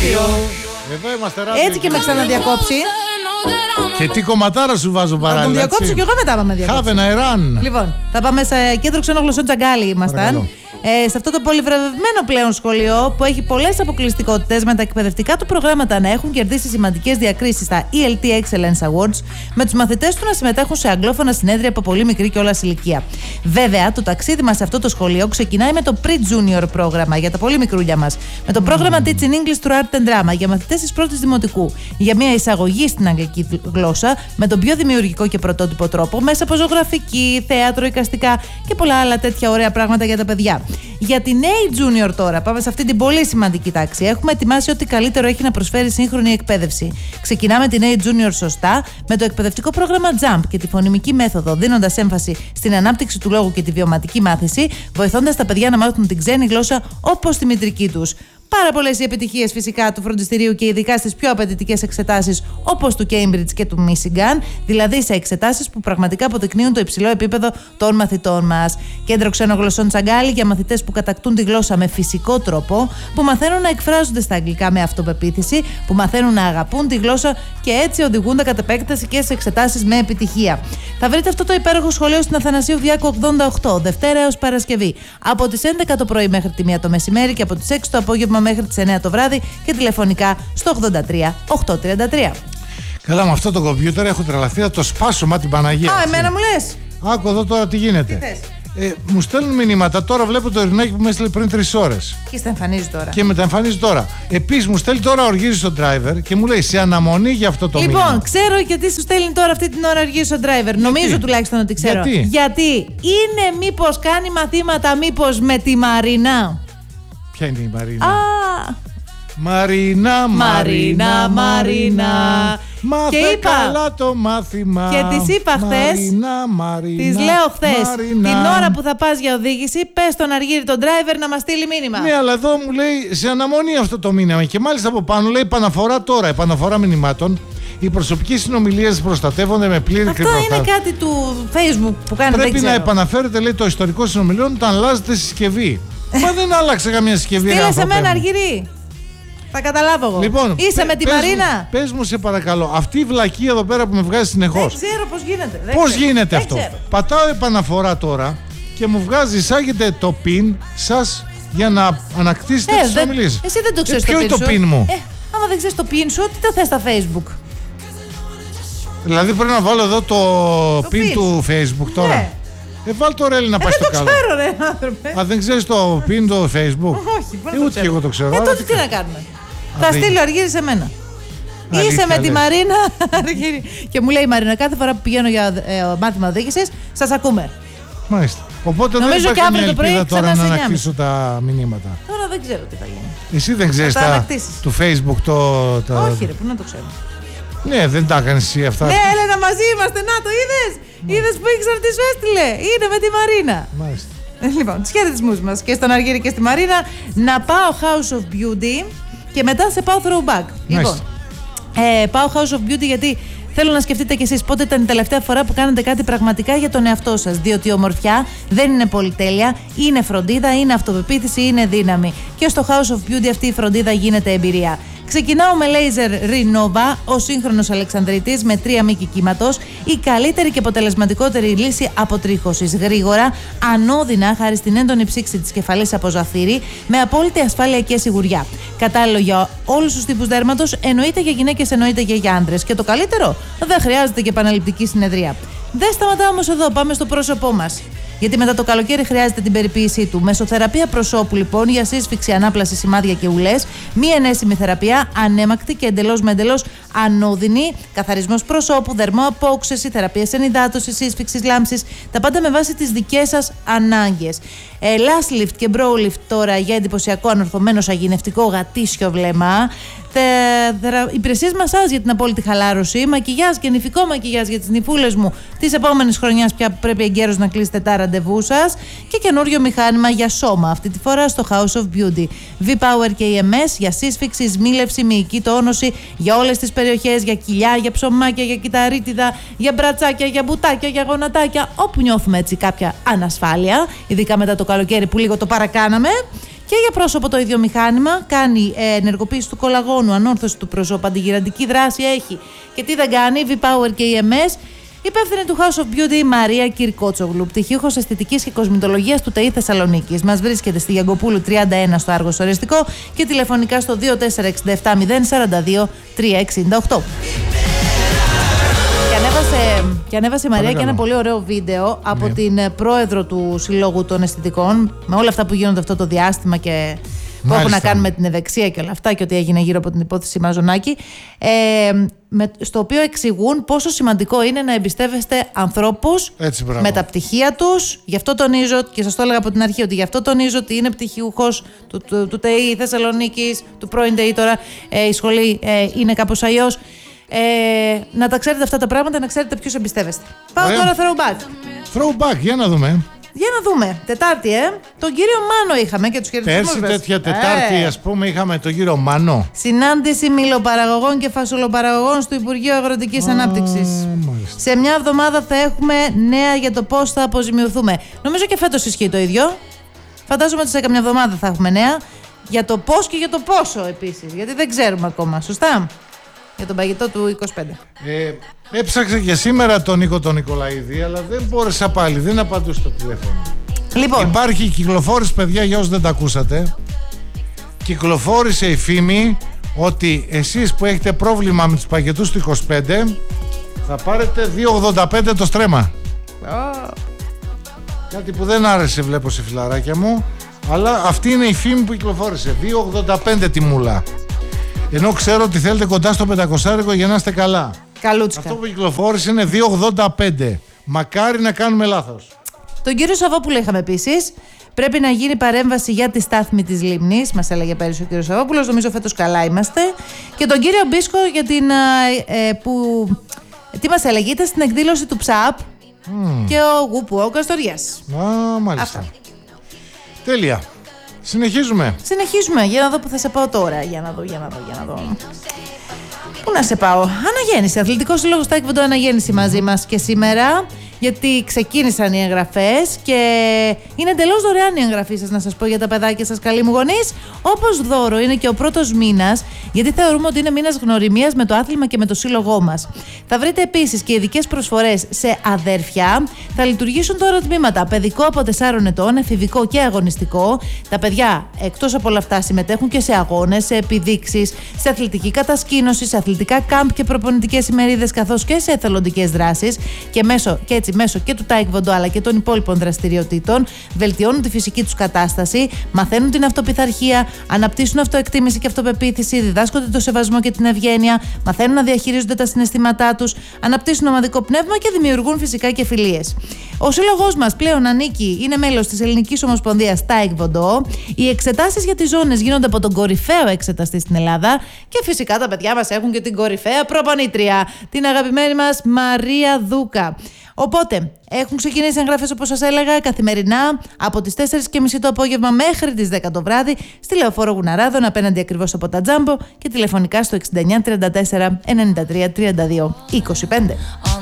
ράδιο. Εδώ είμαστε ράδιο. Έτσι και με ξαναδιακόψει. Και τι κομματάρα σου βάζω παράλληλα. Θα τον διακόψω και εγώ μετά πάμε διακόψω. Have a Iran. Λοιπόν, θα πάμε σε κέντρο ξένων γλωσσών Τζαγκάλι ήμασταν. Σε αυτό το πολυβραβευμένο πλέον σχολείο που έχει πολλές αποκλειστικότητες με τα εκπαιδευτικά του προγράμματα να έχουν κερδίσει σημαντικές διακρίσεις στα ELT Excellence Awards, με τους μαθητές του να συμμετέχουν σε αγγλόφωνα συνέδρια από πολύ μικρή κιόλας ηλικία. Βέβαια, το ταξίδι μας σε αυτό το σχολείο ξεκινάει με το Pre-Junior πρόγραμμα για τα πολύ μικρούλια μας. Με το πρόγραμμα Teaching English through Art and Drama για μαθητές της πρώτης δημοτικού. Για μια εισαγωγή στην αγγλική γλώσσα με τον πιο δημιουργικό και πρωτότυπο τρόπο, μέσα από ζωγραφική, θέατρο, εικαστικά και πολλά άλλα τέτοια ωραία πράγματα για τα παιδιά. Για την A Junior τώρα, πάμε σε αυτή την πολύ σημαντική τάξη. Έχουμε ετοιμάσει ό,τι καλύτερο έχει να προσφέρει σύγχρονη εκπαίδευση. Ξεκινάμε την A Junior σωστά με το εκπαιδευτικό πρόγραμμα Jump και τη φωνημική μέθοδο, δίνοντας έμφαση στην ανάπτυξη του λόγου και τη βιωματική μάθηση, βοηθώντας τα παιδιά να μάθουν την ξένη γλώσσα όπως τη μητρική τους. Πάρα πολλές οι επιτυχίες φυσικά του φροντιστηρίου και ειδικά στις πιο απαιτητικές εξετάσεις όπως του Cambridge και του Michigan, δηλαδή σε εξετάσεις που πραγματικά αποδεικνύουν το υψηλό επίπεδο των μαθητών μας. Κέντρο ξένων γλωσσών Τσαγκάλι για μαθητές που κατακτούν τη γλώσσα με φυσικό τρόπο, που μαθαίνουν να εκφράζονται στα αγγλικά με αυτοπεποίθηση, που μαθαίνουν να αγαπούν τη γλώσσα και έτσι οδηγούνται κατ' επέκταση και σε εξετάσεις με επιτυχία. Θα βρείτε αυτό το υπέροχο σχολείο στην Αθανασίου Διάκου 88, Δευτέρα έως Παρασκευή, από τις 11 το πρωί μέχρι τη 1 το μεσημέρι και από τις 6 το απόγευμα μέχρι τις 9 το βράδυ και τηλεφωνικά στο 83 833. Καλά, με αυτό το κομπιούτερ έχω τρελαθεί, θα το σπάσω, μα την Παναγία. Α, εμένα μου λες. Άκου εδώ τώρα τι γίνεται. Τι θες? Μου στέλνουν μηνύματα. Τώρα βλέπω το Ειρηνάκι που με έστειλε πριν 3 ώρες. Και στα εμφανίζει τώρα. Και με τα εμφανίζει τώρα. Επίσης μου στέλνει τώρα οργίζει στον driver και μου λέει σε αναμονή για αυτό το μήνυμα. Λοιπόν, ξέρω γιατί σου στέλνει τώρα αυτή την ώρα οργίζει στον driver. Νομίζω τουλάχιστον ότι ξέρω. Γιατί είναι μήπως κάνει μαθήματα, μήπως με τη Μαρίνα. Ποια είναι η Μαρίνα? Μαρίνα. Μάθε καλά το μάθημα. Και της είπα χθες, της λέω χθες, την ώρα που θα πας για οδήγηση, πες στον Αργύρι τον driver να μας στείλει μήνυμα. Ναι, αλλά εδώ μου λέει σε αναμονή αυτό το μήνυμα. Και μάλιστα από πάνω λέει επαναφορά τώρα, επαναφορά μηνυμάτων. Οι προσωπικές συνομιλίες προστατεύονται με πλήρη κρυπτογράφηση. Αυτό είναι κάτι του Facebook που κάνετε. Πρέπει να επαναφέρετε, λέει, το ιστορικό συνομιλιών όταν αλλάζετε συσκευή. Μα δεν άλλαξε καμία συσκευή. Στείλε σε μένα, Αργύρι. Θα καταλάβω εγώ. Λοιπόν, είσαι με τη Μαρίνα. Πες μου σε παρακαλώ, αυτή η βλακία εδώ πέρα που με βγάζει συνεχώς. Δεν ξέρω πώς γίνεται. Πώς γίνεται αυτό? Πατάω επαναφορά τώρα και μου βγάζει, εισάγετε το PIN σας για να ανακτήσετε τις συνομιλίες. Εσύ δεν το ξέρεις. Ποιο είναι το PIN μου? Άμα δεν ξέρεις το PIN σου, τι το θες στα Facebook? Δηλαδή πρέπει να βάλω εδώ το PIN του Facebook τώρα. Ναι. Βάλ το ρέλι να πάει στο καλό. Δεν το ξέρω, ρε άνθρωπε. Α, δεν ξέρεις το PIN του Facebook? Όχι, ούτε και εγώ το ξέρω. Τότε τι να κάνουμε? Θα στείλω Αργύρι σε μένα. Είσαι με τη Μαρίνα, Αργύρι. Και μου λέει η Μαρίνα, κάθε φορά που πηγαίνω για μάθημα οδήγησης, σας ακούμε. Μάλιστα. Οπότε νομίζω δεν υπάρχει καμία ελπίδα τώρα να ανακτήσω τα μηνύματα. Τώρα δεν ξέρω τι θα γίνει. Εσύ δεν ξέρεις του Facebook το. Όχι, ρε, πού να το ξέρω. Ναι, δεν τα έκανες εσύ αυτά. Ναι, Έλενα, μαζί είμαστε. Να το είδες. Είδες που ήξερα τι σου έστειλε. Είναι με τη Μαρίνα. Μάλιστα. Λοιπόν, τους χαιρετισμούς μας και στον Αργύρι και στη Μαρίνα. Να πάω House of Beauty και μετά σε πάω Throwback. Λοιπόν, πάω House of Beauty γιατί θέλω να σκεφτείτε κι εσείς πότε ήταν η τελευταία φορά που κάνετε κάτι πραγματικά για τον εαυτό σας. Διότι η ομορφιά δεν είναι πολυτέλεια, είναι φροντίδα, είναι αυτοπεποίθηση, είναι δύναμη. Και στο House of Beauty αυτή η φροντίδα γίνεται εμπειρία. Ξεκινάω με Laser Renova, ο σύγχρονος Αλεξανδρίτης με 3 μήκη κύματος, η καλύτερη και αποτελεσματικότερη λύση αποτρίχωσης. Γρήγορα, ανώδυνα, χάρη στην έντονη ψήξη της κεφαλής από ζαφύρι, με απόλυτη ασφάλεια και σιγουριά. Κατάλληλο για όλους τους τύπους δέρματος, εννοείται για γυναίκες, εννοείται και για άντρες. Και το καλύτερο, δεν χρειάζεται και επαναληπτική συνεδρία. Δεν σταματάω όμως εδώ, πάμε στο πρόσωπό μας. Γιατί μετά το καλοκαίρι χρειάζεται την περιποίησή του. Μεσοθεραπεία προσώπου λοιπόν για σύσφυξη, ανάπλαση, σημάδια και ουλές. Μία ενέσιμη θεραπεία, ανέμακτη και εντελώς με εντελώς ανώδυνη. Καθαρισμός προσώπου, δερμοαπόξεση, θεραπεία ενυδάτωσης, σύσφυξης, λάμψης. Τα πάντα με βάση τις δικές σας ανάγκες. Lash lift και brow lift τώρα για εντυπωσιακό ανορθωμένο σαγηνευτικό γατήσιο βλέμμα. Υπηρεσίες μασάζ για την απόλυτη χαλάρωση, μακιγιάζ και νηφικό μακιγιάζ για τις νηφούλες μου της επόμενης χρονιάς πια που πρέπει εγκαίρως να κλείσετε τα ραντεβού σας και καινούριο μηχάνημα για σώμα, αυτή τη φορά στο House of Beauty. V-Power και EMS για σύσφυξη, σμίλευση, μυϊκή τόνωση για όλες τις περιοχές, για κοιλιά, για ψωμάκια, για κυταρίτιδα, για μπρατσάκια, για μπουτάκια, για γονατάκια, όπου νιώθουμε έτσι κάποια ανασφάλεια, ειδικά μετά το καλοκαίρι που λίγο το παρακάναμε. Και για πρόσωπο το ίδιο μηχάνημα, κάνει ενεργοποίηση του κολαγόνου, ανόρθωση του προσώπου, αντιγυραντική δράση έχει. Και τι δεν κάνει, V-Power και EMS. Υπεύθυνη του House of Beauty η Μαρία Κυρκότσογλου, πτυχίουχος αισθητικής και κοσμητολογίας του ΤΕΙ Θεσσαλονίκης. Μας βρίσκεται στη Γιαγκοπούλου 31 στο Άργος Οριστικό και τηλεφωνικά στο 2467 042 368. Και ανέβασε η Μαρία και ένα πολύ ωραίο βίντεο από την πρόεδρο του Συλλόγου των Αισθητικών, με όλα αυτά που γίνονται αυτό το διάστημα και που έχουν να κάνουν με την ευεξία και όλα αυτά και ό,τι έγινε γύρω από την υπόθεση Μαζονάκη, στο οποίο εξηγούν πόσο σημαντικό είναι να εμπιστεύεστε ανθρώπους με τα πτυχία τους. Γι' αυτό τονίζω, και σας το έλεγα από την αρχή, ότι γι' αυτό τονίζω ότι είναι πτυχιούχος του ΤΕΙ Θεσσαλονίκης, του πρώην ΤΕΙ τώρα, η σχολή είναι κάπως αλλιώς. Να τα ξέρετε αυτά τα πράγματα, να ξέρετε ποιους εμπιστεύεστε. Πάω τώρα throwback. Throwback, για να δούμε. Για να δούμε. Τετάρτη, τον κύριο Μάνο είχαμε και τους χαιρετισμούς. Πέρσι τέτοια Τετάρτη, ας πούμε, είχαμε τον κύριο Μάνο. Συνάντηση μιλοπαραγωγών και φασολοπαραγωγών στο Υπουργείο Αγροτικής Ανάπτυξης. Σε μια εβδομάδα θα έχουμε νέα για το πώς θα αποζημιωθούμε. Νομίζω και φέτος ισχύει το ίδιο. Φαντάζομαι ότι σε καμιά εβδομάδα θα έχουμε νέα για το πώς και για το πόσο επίσης. Γιατί δεν ξέρουμε ακόμα. Σωστά. Για τον παγιτό του 25. Έψαξε και σήμερα τον Νίκο τον Νικολαίδη, αλλά δεν μπόρεσα πάλι, δεν απαντούσε στο τηλέφωνο. Λοιπόν. Υπάρχει, κυκλοφόρησε, παιδιά, για όσους δεν τα ακούσατε, κυκλοφόρησε η φήμη ότι εσείς που έχετε πρόβλημα με τους παγετούς του 25 θα πάρετε 2,85 το στρέμμα. Κάτι που δεν άρεσε, βλέπω, σε φιλαράκια μου, αλλά αυτή είναι η φήμη που κυκλοφόρησε. 2,85 τη μούλα. Ενώ ξέρω ότι θέλετε κοντά στο 500 για να είστε καλά. Καλούτσικα. Αυτό που κυκλοφόρησε είναι 2,85. Μακάρι να κάνουμε λάθος. Τον κύριο Σαββόπουλο είχαμε επίσης. Πρέπει να γίνει παρέμβαση για τη στάθμη της Λίμνης. Μας έλεγε πέρυσι ο κύριος Σαββόπουλος. Νομίζω φέτος καλά είμαστε. Και τον κύριο Μπίσκο για την. Τι μας έλεγε, ήταν στην εκδήλωση του ΨΑΠ και ο Γουπού, ο Καστοριάς. Μάλιστα. Αυτά. Τέλεια. Συνεχίζουμε. Για να δω που θα σε πάω τώρα. Για να δω. Πού να σε πάω. Αναγέννηση. Αθλητικός Σύλλογος Τάικβοντο Αναγέννηση μαζί μας και σήμερα. Γιατί ξεκίνησαν οι εγγραφές και είναι εντελώς δωρεάν η εγγραφή σας, να σας πω, για τα παιδάκια σας, καλοί μου γονείς. Όπως δώρο είναι και ο πρώτος μήνας, γιατί θεωρούμε ότι είναι μήνας γνωριμίας με το άθλημα και με το σύλλογό μας. Θα βρείτε επίσης και ειδικές προσφορές σε αδέρφια. Θα λειτουργήσουν τώρα τμήματα παιδικό από 4 ετών, εφηβικό και αγωνιστικό. Τα παιδιά εκτός από όλα αυτά συμμετέχουν και σε αγώνες, σε επιδείξεις, σε αθλητική κατασκήνωση, σε αθλητικά κάμπ και προπονητικές ημερίδες, καθώς και σε εθελοντικές δράσεις και έτσι μέσω και του Taekwondo αλλά και των υπόλοιπων δραστηριοτήτων βελτιώνουν τη φυσική τους κατάσταση, μαθαίνουν την αυτοπειθαρχία, αναπτύσσουν αυτοεκτίμηση και αυτοπεποίθηση, διδάσκονται το σεβασμό και την ευγένεια, μαθαίνουν να διαχειρίζονται τα συναισθήματά τους, αναπτύσσουν ομαδικό πνεύμα και δημιουργούν φυσικά και φιλίες. Ο σύλλογός μας πλέον είναι μέλος της Ελληνικής Ομοσπονδίας Taekwondo. Οι εξετάσεις για τις ζώνες γίνονται από τον κορυφαίο εξεταστή στην Ελλάδα και φυσικά τα παιδιά μας έχουν και την κορυφαία προπονήτρια, την αγαπημένη μας Μαρία Δούκα. Οπότε, έχουν ξεκινήσει εγγραφές, όπως σας έλεγα, καθημερινά από τις 4.30 το απόγευμα μέχρι τις 10 το βράδυ στη Λεωφόρο Γουναράδων, απέναντι ακριβώς από τα Τζάμπο, και τηλεφωνικά στο 69 34 93 32 25.